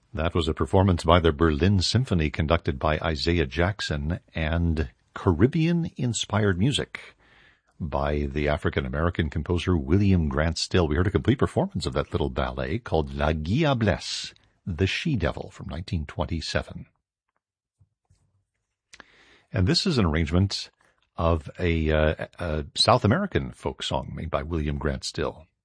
That was a performance by the Berlin Symphony conducted by Isaiah Jackson and Caribbean-inspired music by the African-American composer William Grant Still. We heard a complete performance of that little ballet called La Diablesse, the She-Devil, from 1927. And this is an arrangement of a South American folk song made by William Grant Still.